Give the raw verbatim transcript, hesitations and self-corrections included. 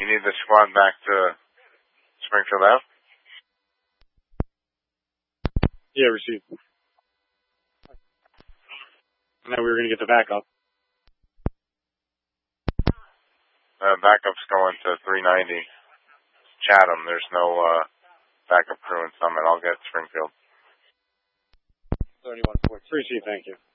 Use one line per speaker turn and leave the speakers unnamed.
You need the squad back to Springfield Ave?
Yeah, received. Now we were going to get the backup.
Uh, backup's going to three ninety Chatham. There's no uh, backup crew in Summit. I'll get Springfield.
thirty-one forty. Received, thank you.